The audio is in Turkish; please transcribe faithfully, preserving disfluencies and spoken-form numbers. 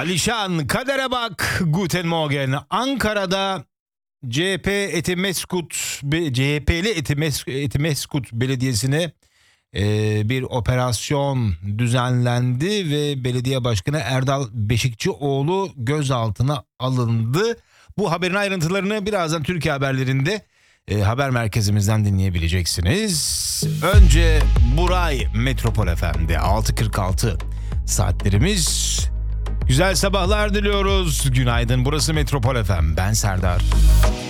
Alişan kadere bak. Guten Morgen. Ankara'da C H P Etimeskut C H P'li Etimeskut Belediyesi'ne e, bir operasyon düzenlendi ve belediye başkanı Erdal Beşikçioğlu gözaltına alındı. Bu haberin ayrıntılarını birazdan Türkiye haberlerinde e, haber merkezimizden dinleyebileceksiniz. Önce Buray Metropol F M'de altı kırk altı saatlerimiz. Güzel sabahlar diliyoruz. Günaydın. Burası Metropol F M. Ben Serdar.